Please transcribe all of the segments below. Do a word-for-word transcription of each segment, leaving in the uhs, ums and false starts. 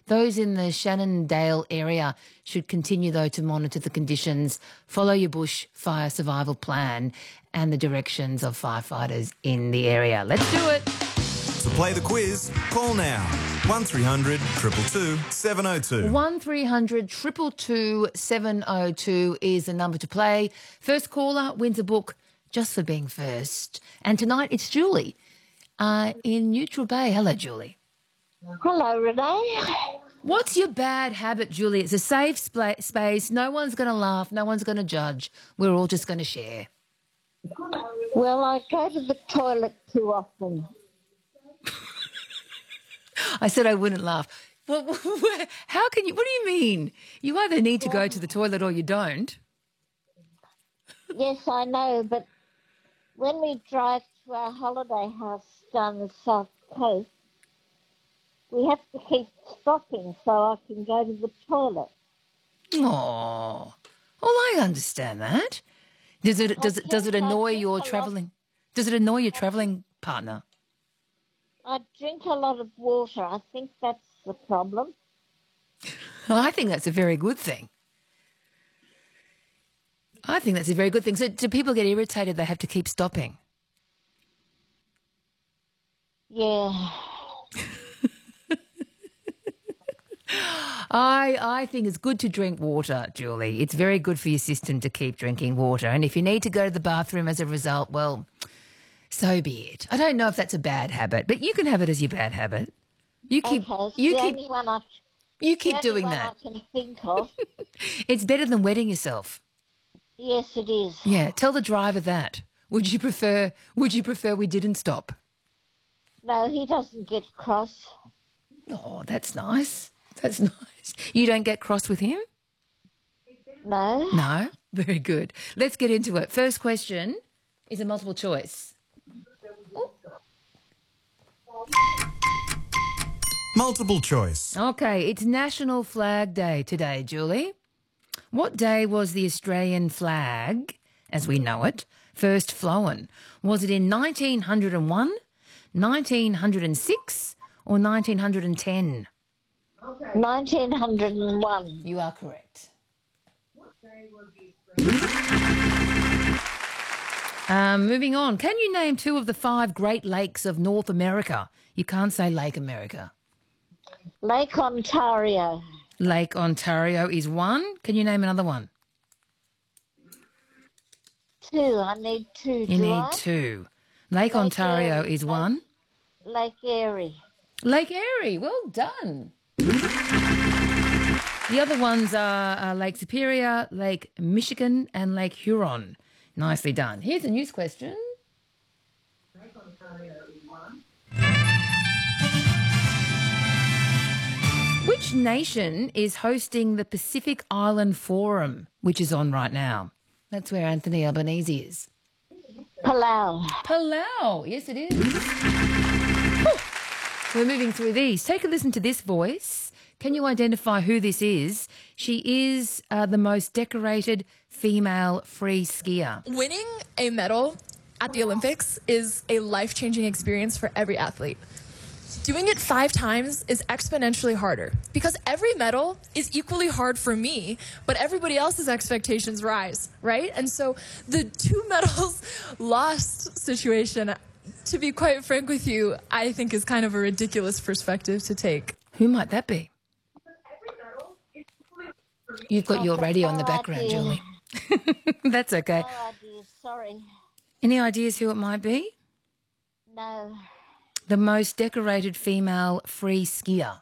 Those in the Shannondale area should continue, though, to monitor the conditions, follow your bush fire survival plan and the directions of firefighters in the area. Let's do it. To play the quiz, call now. one three hundred two two two seven oh two. one three hundred two two two seven oh two is the number to play. First caller wins a book just for being first. And tonight it's Julie uh, in Neutral Bay. Hello, Julie. Hello, Renee. What's your bad habit, Julie? It's a safe spa- space. No one's going to laugh. No one's going to judge. We're all just going to share. Well, I go to the toilet too often. I said I wouldn't laugh. Well, how can you? What do you mean? You either need to go to the toilet or you don't. Yes, I know, but when we drive to our holiday house down the south coast, we have to keep stopping so I can go to the toilet. Oh, well, I understand that. Does it does it does it annoy your travelling? Does it annoy your travelling partner? I drink a lot of water. I think that's the problem. I think that's a very good thing. I think that's a very good thing. So do people get irritated they have to keep stopping? Yeah. I I think it's good to drink water, Julie. It's very good for your system to keep drinking water. And if you need to go to the bathroom as a result, well, so be it. I don't know if that's a bad habit, but you can have it as your bad habit. You keep Okay, it's you the keep only one I, you keep the doing only that. one I can think of. It's better than wetting yourself. Yes, it is. Yeah, tell the driver that. Would you prefer would you prefer we didn't stop? No, he doesn't get cross. Oh, that's nice. That's nice. You don't get cross with him? No. No? Very good. Let's get into it. First question is a multiple choice. Multiple choice. Okay, it's National Flag Day today, Julie. What day was the Australian flag, as we know it, first flown? Was it in nineteen oh one, nineteen oh six or nineteen ten? nineteen oh one. You are correct. Um, moving on. Can you name two of the five Great Lakes of North America? You can't say Lake America. Lake Ontario. Lake Ontario is one. Can you name another one? Two. I need two. You do need I? two. Lake, Lake Ontario Erie. is Lake- one. Lake Erie. Lake Erie, well done. The other ones are uh, Lake Superior, Lake Michigan and Lake Huron. Nicely done. Here's a news question. Lake Ontario is one. Which nation is hosting the Pacific Island Forum, which is on right now? That's where Anthony Albanese is. Palau. Palau. Yes, it is. Whew. We're moving through these. Take a listen to this voice. Can you identify who this is? She is uh, the most decorated female free skier. Winning a medal at the Olympics is a life-changing experience for every athlete. Doing it five times is exponentially harder because every medal is equally hard for me, but everybody else's expectations rise, right? And so the two medals lost situation, to be quite frank with you, I think is kind of a ridiculous perspective to take. Who might that be? You've got your radio in the No background, idea. Julie. That's okay. No idea. Sorry. Any ideas who it might be? No. The most decorated female free skier.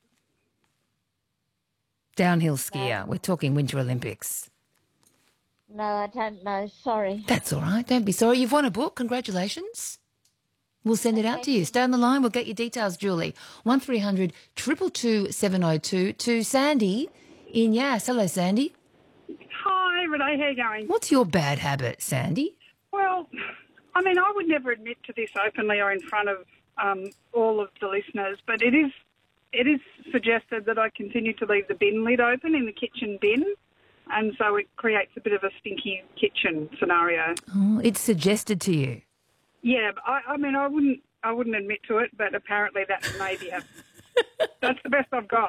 Downhill skier. We're talking Winter Olympics. No, I don't know. Sorry. That's all right. Don't be sorry. You've won a book. Congratulations. We'll send it out to you. Stay on the line. We'll get your details, Julie. one three hundred two two two seven oh two. To Sandy in Yass. Hello, Sandy. Hi, Renee. How you going? What's your bad habit, Sandy? Well, I mean, I would never admit to this openly or in front of um, all of the listeners, but it is it is suggested that I continue to leave the bin lid open in the kitchen bin, and so it creates a bit of a stinky kitchen scenario. Oh, it's suggested to you. Yeah, but I, I mean, I wouldn't I wouldn't admit to it, but apparently that may be happening. That's the best I've got.